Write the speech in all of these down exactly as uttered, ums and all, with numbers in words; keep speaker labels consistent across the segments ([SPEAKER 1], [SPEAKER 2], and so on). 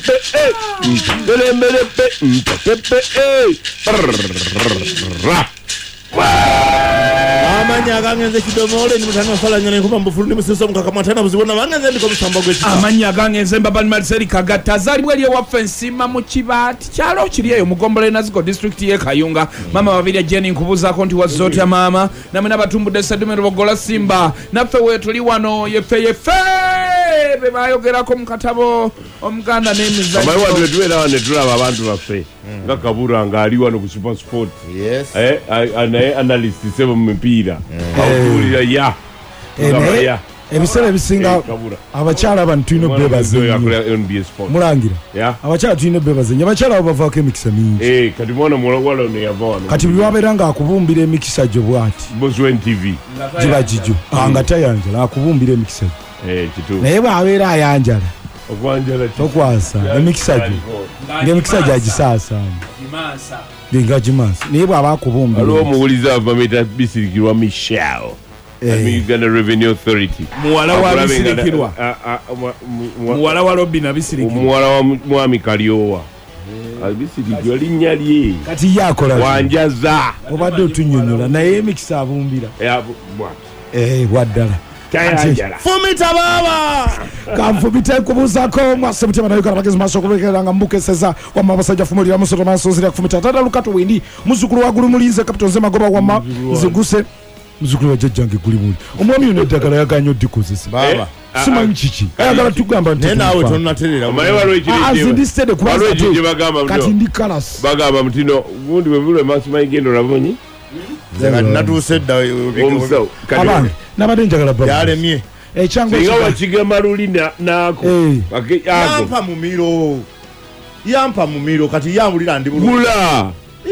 [SPEAKER 1] amanya gangenze kidomole ni mutano fala nyane kuba mbufuru ni musiso mukakamwatana buzibona bangenze ndiko musamba gwe
[SPEAKER 2] amanya gangenze mbaba Marcel Kagata zali bweli wa fensima mu kibati kyalo kiriyo mugombole naziko district ye Kayunga mama babiri Jenny nkubuza konti wa zote mama namwe nabatumbude sedumero bogola Simba nafe wetu li wano yefe yefe bebayogera ko mukatabo omuganda n'emizanyo
[SPEAKER 3] abayi watu wetuwe nawane tulaba abantu baffe nga Kabura nga ali wano ku Super Sport
[SPEAKER 1] yes
[SPEAKER 3] eh anaye analyst sebo mu mpira awulira ya
[SPEAKER 4] eh ebisere ebisinga abakyala abantu tulina bebaze mulangira abakyala tulina bebaze abakyala abo bavaako emikisa mingi
[SPEAKER 3] eh kati mwana mwala ne yava wano
[SPEAKER 4] kati biwabeera nga akubumbira emikisa gyo bwati
[SPEAKER 3] Bozwen T V
[SPEAKER 4] giba gijo anga tayanjala akubumbira emikisa
[SPEAKER 3] eh kitu
[SPEAKER 4] naye bwabeera ayanjala
[SPEAKER 3] okwanjala
[SPEAKER 4] tokwasa emikisa gyo ng'emikisa gya gisaasa
[SPEAKER 2] Jimasa
[SPEAKER 4] Linga Jimasa naye bwaba akubumbira
[SPEAKER 3] alo omuwuliza avameta bisirikirwa Michelle Uganda Revenue Authority
[SPEAKER 2] muwala wa bisirikirwa muwala wa Robina bisirikirwa
[SPEAKER 3] muwala wa mwami Kaliowa abisirikirwa linnya lye
[SPEAKER 4] kati yakola
[SPEAKER 3] wanjaza
[SPEAKER 4] obadde otunyonyola naye emikisa abumbira eh waddala
[SPEAKER 3] Tayanjala
[SPEAKER 1] fumita baba
[SPEAKER 4] kamfubite kubuzako mwase mutima nayo karabagezi maso kubekeranga mbukeseza wa mabasajja fumulira musoto maso zira kufumita tata lukato windi muzukuru wa gulumulize kapitone magoba wa ma ziguse muzukuru wa jajjange gulimuli omwami yone ddagala yaganyo dikozese
[SPEAKER 1] baba
[SPEAKER 4] sima nchichi ayagala tugamba nti
[SPEAKER 1] nawe tonaterera
[SPEAKER 3] amayewa lwekiri
[SPEAKER 4] azindistede kubaza kati ndi kalas
[SPEAKER 3] bagamba mutino gundi webulwe maso mayigendo rabonyi
[SPEAKER 1] zega natusedda
[SPEAKER 3] omusawo
[SPEAKER 4] abana nabadde njagala baba
[SPEAKER 1] yalemye
[SPEAKER 4] ekyango
[SPEAKER 3] singa wakigema luli nako
[SPEAKER 1] yampa mu miro yampa mu miro kati yabulira ndi bulungi
[SPEAKER 3] gula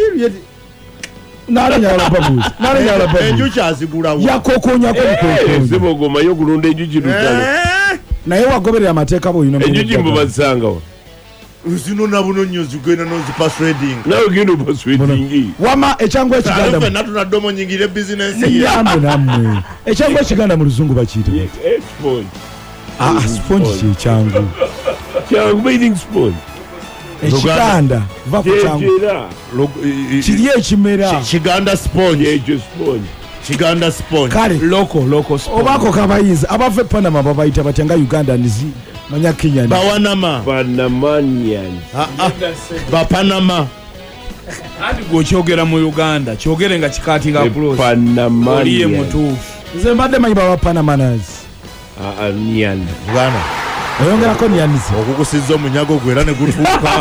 [SPEAKER 4] nale nyala babu nale nyala babu
[SPEAKER 1] enjuki azigula wa
[SPEAKER 4] yakokonya ko ko
[SPEAKER 3] sibogoma yo kulunda enjuki lutalo
[SPEAKER 4] naye wagoberera amateeka bo yino
[SPEAKER 3] enjuki mbubazanga
[SPEAKER 1] usino nabuno nyozi gwena nozi persuading
[SPEAKER 3] nawe gino persuading
[SPEAKER 4] wama ekyango ekiganda
[SPEAKER 1] fe natuna domo nyingire business
[SPEAKER 4] ye yamwe namwe ekyango ekiganda mu luzungu bakiyita
[SPEAKER 3] sponge
[SPEAKER 4] ah sponge ekyango
[SPEAKER 3] kyango bathing sponge
[SPEAKER 4] ekiganda va ku kyango kiri ekimera
[SPEAKER 1] kiganda sponge
[SPEAKER 3] ekyo sponge
[SPEAKER 1] kiganda sponge
[SPEAKER 4] kale
[SPEAKER 2] local local sponge
[SPEAKER 4] obako kabayinza abave Panama babayita batanga Uganda ndizi manya Kenya
[SPEAKER 1] ba Panama
[SPEAKER 3] Panamanian
[SPEAKER 1] ah ah ba Panama
[SPEAKER 2] andi go kyogera mu Uganda kyogere nga kikati nga close
[SPEAKER 3] Panamanian
[SPEAKER 2] oliye mutu
[SPEAKER 4] nze mbadde manyi ba Panamanas
[SPEAKER 3] ah ah nian
[SPEAKER 1] bwana
[SPEAKER 4] oyongera ko nianizi
[SPEAKER 1] okukusizza omunyago gwera ne gutuuka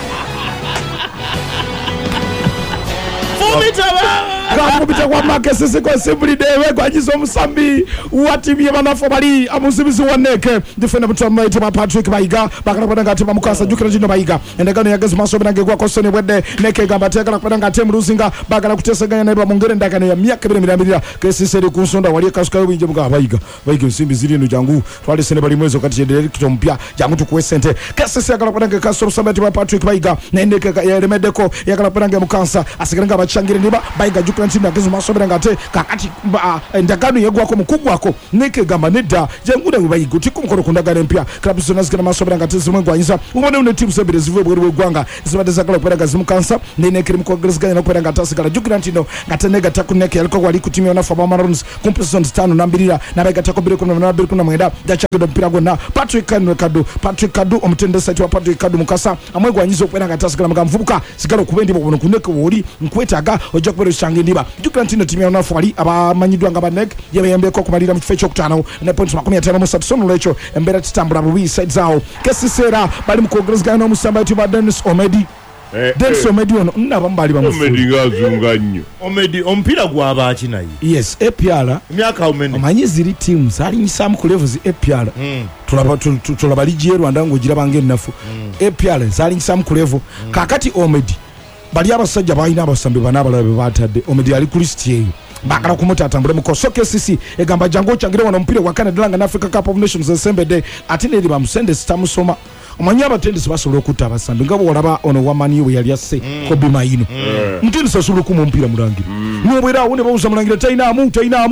[SPEAKER 1] fumita baba
[SPEAKER 4] kamubita kwa makesi siko simply dewe kwa jizo musambi watimye banafo bali amuzibizi waneke defenda mtu amaite ba Patrick Bayiga bakana kwa ngati ba mukasa jukira jino Bayiga endagano yagezi maso binange kwa kosone wedde neke gamba teka kwa ngati mruzinga bakana kuteseganya na ba mungere ndagano ya myaka bibiri mirambira kesi seri kunsonda wali kasuka yobinje muga Bayiga Bayiga simbi ziri no jangu twali sene bali mwezo kati jende kitompya jangu tukuwe sente kesi seri kwa ngati kaso musambati ba Patrick Bayiga na ndeke ya remedeko yakala kwa ngati mukasa asiganga bachangire niba Bayiga jukira ntina kezo masobera ngate kakati ndagano yegwako mukugwako neke gamba nedda jenguda Bayiga tikumukoro kundagana empya club zonas kana masobera ngate zimwe gwanyisa ubone une team sebere zivuye bwe gwanga zibadeza kala kupera gazimu kansa nene kiri mukogezganya nakupera ngatasi kala jukira ntino ngatenega takuneke aliko wali kutimia na Fama Maroons competition tano na mbirira na bega takobire kuna na mbiri kuna mwenda dachakido mpira gona Patrick Kadu Kadu Patrick Kadu omutende site wa Patrick Kadu mukasa amwe gwanyizo kupera ngatasi kala magamvubuka sigalo kubendi bono kuneke woli nkwetaga oja kupera shange ndiba jukira ntino timia na fwali abamanyidwa nga banek yebeyembe ko kumalira mu fecho kutano na points makumi atano musatu sono lecho embera titambula bubi side zao kesisera bali mukogezganya no musamba tiba Dennis Omedi Dennis Omedi ono nabambali bamufu
[SPEAKER 3] Omedi ngazunga nnyo
[SPEAKER 1] Omedi ompira gwaba akinayi
[SPEAKER 4] yes A P R
[SPEAKER 1] myaka omene
[SPEAKER 4] omanyi ziri teams ali nyisamu ku levels A P R tulaba tulaba ligi ye Rwanda ngo gira bange nafu A P R zali nyisamu ku level kakati Omedi bali abasajja bayina abasambe banabalabe batadde Omedi ali ku list yeyo bakala kumuta atambule mukoso K C C egamba jango changire wana mpira wa Canada langa na Africa Cup of Nations December day atine liba musende stamu soma omanya abatendesi basobola okutta abasambi ngabo olaba ono wamani we yali asse Kobe Mayino mutendesi asobola okumu mpira mulangira n'obwera awo ne bawuza mulangira tayinaamu tayinaamu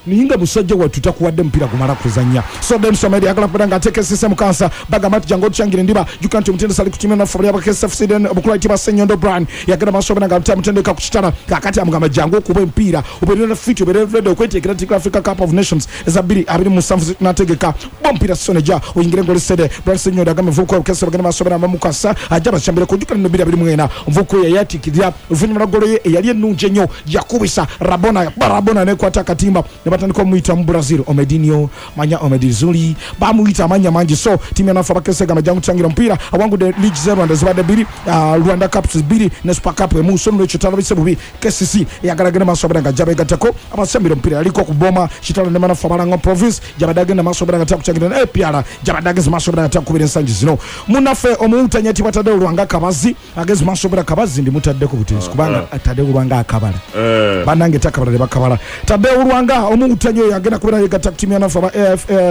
[SPEAKER 4] ninga musajja watu takuwadde mpira kumala kuzanya so then somebody yakala kupanga ateke system kansa baga mati jango changira ndiba you can't mutende sali kutimia na fabria ba K S F C den obukula tiba Senyondo Brand yakala masobe nga mutende ka kuchitana kakati amugamba jango kubwe mpira ubere fit ubere redo kwete Great Africa Cup of Nations ezabiri abiri musanvu nategeka bompira soneja oyingire ngoli sede Brand Senyondo agamba vuko K S F bagana masobe na mamukasa ajaba chambere kujukana no bira biri mwena vuko ya yati kidia uvunyuma golo ye yali nunje nyo yakubisa Rabona Barabona ne kwata katimba ne batandika muita mu Brazil Omedinho manya Omedizuli bamuita manya manji so timu na faba kesega majangu changira mpira awangu de League zero and zibade biri uh, Rwanda Cup biri ne Super Cup mu so no chitalo bisebubi K C C yagaragana masobera nga jabe gatako abasembira mpira aliko kuboma chitalo ne mana faba nga province jabadaga na masobera gatako changira na A P R jabadaga masobera gatako kubira sanji zino munafe omuuta nyati batade Rwanga kabazi agezi masobera kabazi ndi mutadde ku butinzi kubanga atade Rwanga akabala banange takabala de bakabala tade Rwanga omuuta nyo yagena kubira gatako timu na faba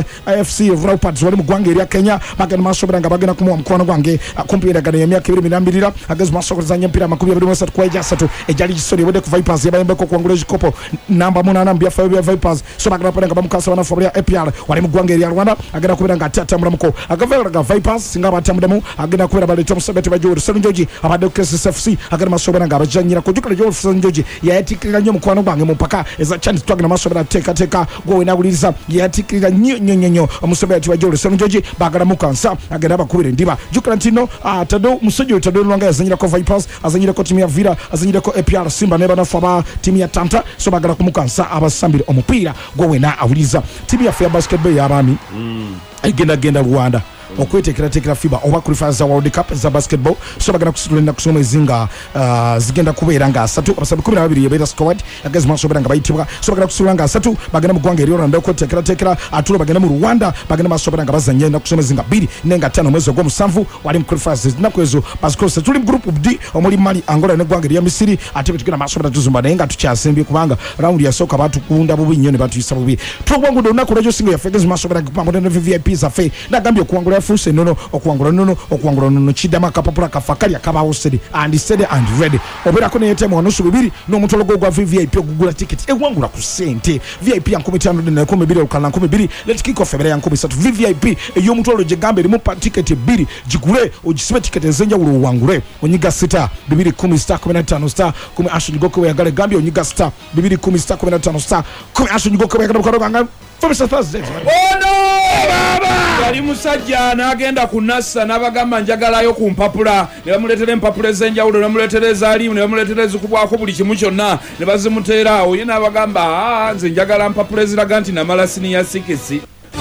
[SPEAKER 4] A F C Leopards wali mugwange eri Kenya bagana masobera nga bagena kumwa mkono gwange akumpira gana ya myaka ibiri minambirira agezi masobera zanya mpira makumi abiri mwesatu kwa jasatu ejali jisori wede ku Vipers yabayembe ko kwangule jikopo namba munana mbya fa Vipers so bagana panga bamukasa bana fabria A P R wali mugwange eri Rwanda agena kubira nga tata muramuko agavera nga Vipers singa batamudemu agena kubira bale tom sabete bajuru Senjoji abade K S F C agena masobera nga abajanyira kujukira jo Senjoji yayatikira nyo mkono gwange mupaka eza chance twagena masobera teka teka go wenaguliriza yayatikira nyo nyo nyo omusobera tibajuru Senjoji bagana mukansa agenda bakubire ndiba jukira ntino atado musojo tado Rwanga yazanyira ko Vipers azanyira ko timu ya Vira azanyira ko A P R Simba neba na faba timu ya Tanta so bagana kumukansa abasambire omupira go wena awuliza timu ya Fair Basketball yabami mm. agenda genda Rwanda okwetekera tekera FIBA oba qualifiers za World Cup za basketball so bagana kusulenda kusoma izinga uh, zigenda kubera nga asatu abasabi kumi na babiri yabera squad agazi masobera nga bayitibwa so bagana kusulanga asatu bagana mu Rwanda eri Rwanda okwetekera tekera atulo bagana mu Rwanda bagana masobera nga bazanye na kusoma izinga biri nenga tano mwezi gwo musanvu wali mu qualifiers nakwezo basketball se tuli mu group D omuli Mali Angola ne Rwanda ya Misiri atebe tukina masobera tuzumba nenga tukyasembye kubanga round ya soka batu kunda bubi nyone batu isabubi twagwangu ndo nakula jo singo ya fegezi masobera kupambo ne V I P za fe nagambye kuangula fuse nono okuangula nono okuangula nono chidama kapapula kafakali akaba osedi and steady and ready obera ko ne yetemo no subiri no mutologo gwa V I P okugula ticket e wangula ku sente V I P yankumi tano ne ko mebiri okala nkumi biri let kick off ebera yankumi satu V I P eyo mutolo je gambe limu ticket biri jigule ojisibe ticket enzenja ulo wangule onyiga sita bibiri kumi star kumi na tano star kumi ashu ngoko ya gale gambe onyiga star bibiri kumi star kumi na tano star kumi ashu ngoko ya gale kanga Famisa Thursday.
[SPEAKER 2] Oh no! Baba! Yali musajja n'agenda kunassa n'abagamba njagalayo ku mpapula ne bamuleetera empapula ez'enjawulo ne bamuleetera ezaalimu ne bamuleetera ezikubwako buli kimu kyonna ne bazimuteera awo ye n'abagamba aa nze njagala mpapula eziraga nti namala siniya sikisi.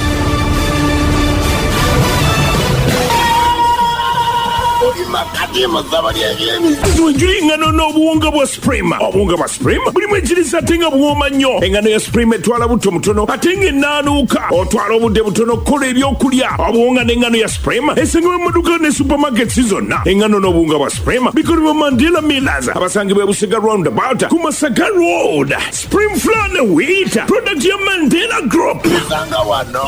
[SPEAKER 5] Njuli ngano n'obuwunga bwa Supreme. Obuwunga bwa Supreme bulimu ekiriisa ate nga buwooma nnyo. Engano ya Supreme etwala buto mutono ate ng'ennaanuuka. Otwala obudde butono okukola ebyokulya. Obuwunga n'engano ya Supreme esangibwa mu maduuka ne supermarkets zonna. Engano n'obuwunga bwa Supreme bikolebwa Mandela Millers abasangibwa e Busega Roundabout ku Masaka Road. Supreme Flour ne Wheat product ya Mandela Group. Usanga wano.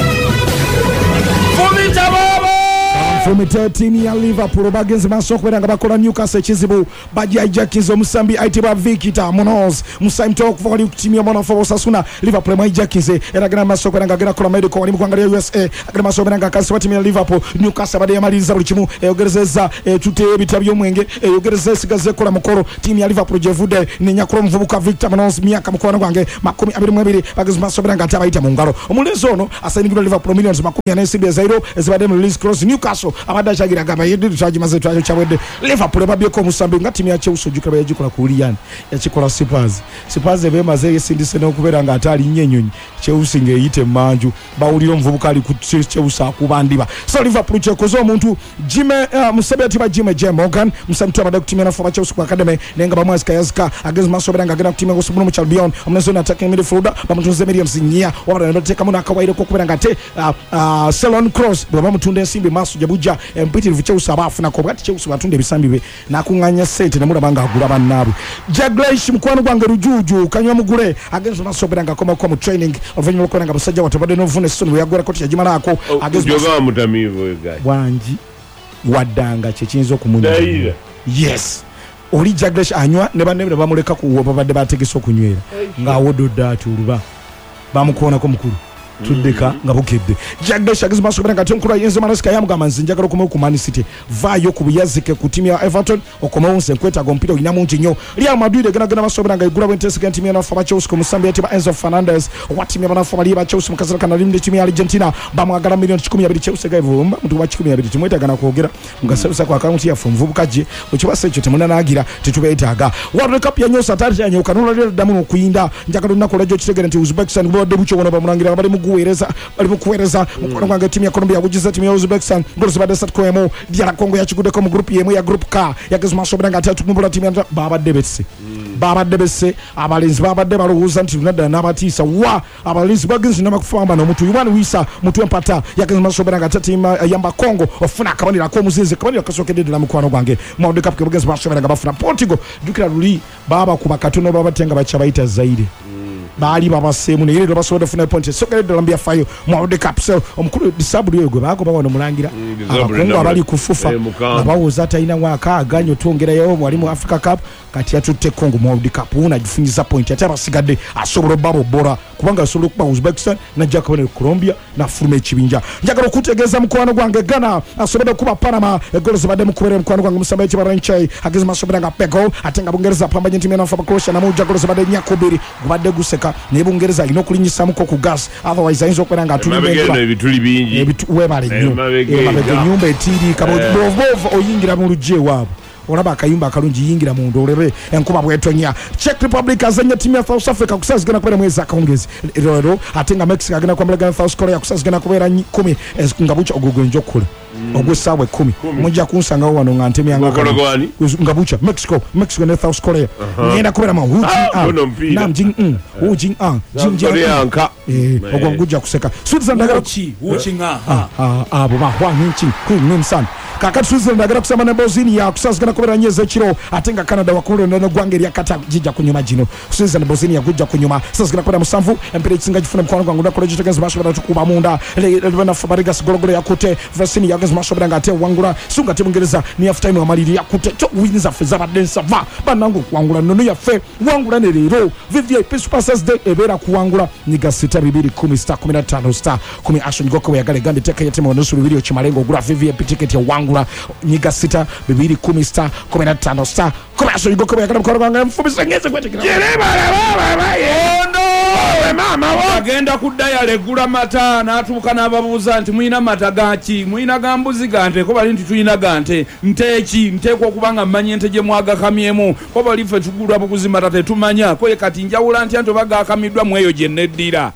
[SPEAKER 2] Fumita baba!
[SPEAKER 4] Fumita timu ya Liverpool bagenzi masoko nga bakola Newcastle kizibu bajja Jackies Musambi aitiba Vikita Munoz Musaim talk for timu ya Mona for Sasuna Liverpool mai Jackies era gana masoko nga gana kola medical wali mukwangalia U S A agana masoko nga kasi timu ya Liverpool Newcastle bade yamaliza buli kimu eyogerezeza tuteye bitabyo mwenge eyogerezeza sigaze kola mukoro timu ya Liverpool jevude ni nyakoro mvubuka Victor Munoz myaka mukono gwange makumi abiri mu abiri bagenzi masoko nga tabaita mu ngalo omulezo ono asayingira Liverpool millions makumi ane sibya zairo ezibade mu release cross Newcastle abadacha gira gaba yedi twaji mazetu acho chawede Liverpool babyeko Musambi nga timu ya Chelsea jukira yajikola ku Lilian yachikola Spurs Spurs ebe maze sindise no kubera nga atali nyenyonyi Chelsea ngeyite manju bawuliro mvubuka ali ku Chelsea akubandiba so Liverpool chekozo omuntu Jime uh, Musabeti ba Jime J Morgan Musamtu abada ku timu ya Faba Chelsea ku academy nenga bamwazika yazika against masobera nga gina ku timu ya Subunu Chalbion omnezona attacking midfielder bamutunze Williams nya wabada ndoteka muna akawaire ko kubera nga te uh, uh, Salon Cross bamutunde nsimbi masu jabuja mpiti Chelsea abafuna ko bati Chelsea batunde bisambi be nakunganya sente ne mulabanga agula bannabu Jagleish mkwano gwange rujuju kanywa mugure against masobera nga koma ko mu training ovenyo lokona nga basajja watabade no vune sonu yagora koti ya jimala ako against
[SPEAKER 3] joga mutamivu guy
[SPEAKER 4] wanji wadanga chekinzo kumunya yes oli Jagleish anywa ne banne bamuleka ku babade bategeso kunywera nga wodo datu luba bamukuonako mukulu tuddeka nga bukedde jagdesh ageze maaso kubera ngati omukulu ayenze manasika yamugamba nze njagala okomewo ku Man City vaayo ku buyazike ku timu ya Everton okomewo nze nkwetaaga omupiira olina mungi nnyo Real Madrid egenagenda maaso kubera nga igula bwenteseka timu y'abanafu ba Chelsea ku musambi yatiba Enzo Fernandez owa timu y'abanafu bali ba Chelsea mu kaseera kana limde timu ya Argentina bamwagala milioni kikumi abiri Chelsea gavumba mutu wa kikumi abiri timwetaaga na kwogera mugaserusa kwa akaunti yafu mvubukaje okiwasa ekyo temunanaagira tetubeetaaga World Cup ya nyosa tari ya nyoka nolera damu okuyinda njagala nnako lajjo kitegera nti Uzbekistan bode bucho wona bamulangira bali mu kuweereza bali mu kuweereza mukono gwange timu ya Colombia yagujiza timu ya Uzbekistan goals bade sat koemo diara Congo yakigudeko mu group yemu ya group K yagezuma sobera ngati atukumbula timu ya baba debetse baba debetse abalinzi baba de baluza nti tunadda n'abatiisa wa abalinzi bagenzi namakufamba no mutu yuwani wisa mutu empata yagezuma sobera ngati timu yamba Congo ofuna akabanira ko muzinze kabanira kasokedde na mukwano gwange mu World Cup kebagezi basobera nga bafuna Portugal dukira luli baba kuba katono baba tenga bacha baita zaidi bali baba semu ne yero basoda funa point sokere dolambia fayo mu World Cup so omukulu disabuli yego bako bawo mulangira abakongo abali kufufa abawoza taina mwaka aganyo tongera yo mwali mu Africa Cup kati atutte Congo mu World Cup una jifunyiza point ate abasigadde asobora babo bora kubanga asobora kuba Uzbekistan na Jacob Colombia na furume chibinja njagala okutegeza mukwano gwange Ghana asobora kuba Panama goals bade mukubere mukwano gwange musambaye chibaranchai agezima asobora nga pego atenga bungereza pambanye timu na Croatia na mu goals bade nyakubiri gubade guseka ne bungereza ino kulinyisa muko ku gas otherwise ayinza okubera nga atulibendwa
[SPEAKER 3] ebituli bingi
[SPEAKER 4] ebituwebale nnyo mabege nyumba etiri kabobo oyingira mu lujje wabo olaba akayumba akalungi yingira mu ndolebe enkuba bwetonya Czech Republic azanya timu ya South Africa kusazigana kubera mwezi akongezi rero atenga Mexico agana kwambala South Korea kusazigana kubera kumi ngabucha ogogonjo kule ogwesawe kumi mujja kunsanga wano ngante myanga ngabucha Mexico Mexico na South Korea ngenda kubera ma huji nam jing mm huji ah jinja eh ogongujja kuseka Switzerland agara
[SPEAKER 2] chi huchinga
[SPEAKER 4] ah abo ba hwa nchi ku nimsan kakati Switzerland agara kusema na Bosnia kusazigana kubera nyeze kiro atenga Canada wakulu no gwangeri yakata jija kunyuma jino Switzerland Bosnia kujja kunyuma sazigana kubera musanvu empire tsinga jifuna mkwano gwangu na college tegenza basho batukuba munda lebana fabarigas gologolo yakute Vasini yagaz masobera ngate wangula sunga tebungereza ni half time amaliri yakute cho wins afeza badensa va banangu wangula nono yafe wangula ne lero V V I P Super Saturday ebera kuwangula niga sita bibiri kumi star kumi na tano star kumi action goko yagale gande teka yatema nusu bibiri ochimalengo gura V V I P ticket ya wangula niga sita bibiri kumi star kumi na tano star kumi action goko yagale mkoro ganga mfumisa ngeze kwetekira jereba baba baba yondo mama
[SPEAKER 2] agenda kudaya legula mata natubuka nababuza nti muina mata gachi muina gambuzi gante ko bali nti tuina gante ntechi ntekwa kubanga mmanye nteje mwaga kamyemu ko bali fe tugulwa bukuzima tate tumanya ko ye kati njawula nti anto baga kamidwa mweyo je neddira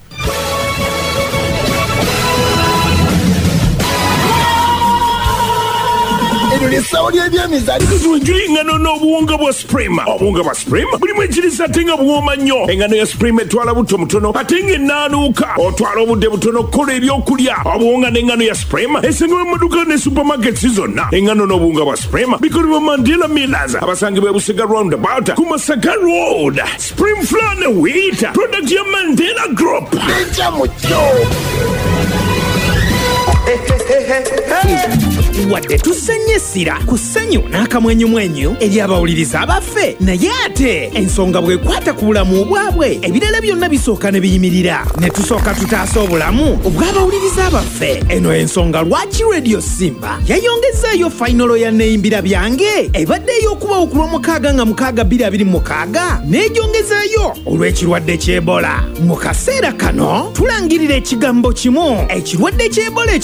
[SPEAKER 5] Saudi ebyemizali tujulijuli engano n'obuwunga bwa Supreme. Obuwunga bwa Supreme bulimu ekiriisa ate nga buwooma nnyo. Engano ya Supreme etwala buto mutono ate nga ennaanuuka otwala obudde butono kukola ebyokulya. Obuwunga n'engano ya Supreme esangibwa mu maduuka ne supermarkets zonna. Engano n'obuwunga bwa Supreme bikolebwa Mandela Millers abasangibwa e Busega Roundabout ku Masaka Road. Supreme Flour ne Wheat product ya Mandela Group. Eja mucho.
[SPEAKER 6] Wadde tusenyesira kusenyu n'akamwenyu mwenyu eri abawuliriza abaffe naye ate ensonga bwekwata ku bulamu obwabwe ebirala byonna bisooka ne biyimirira ne tusooka tutaasa obulamu obw'abawuliriza abaffe. Eno ensonga lwaki Radio Simba yayongezaayo fayinolo ya neeyimbira byange ebadde ey'okubawo ku lw'omukaaga nga mukaaga bbiri abiri mu mukaaga n'egyongezaayo olw'ekirwadde ky'Ebola. Mu kaseera kano tulangirira ekigambo kimu ekirwadde ky'Ebola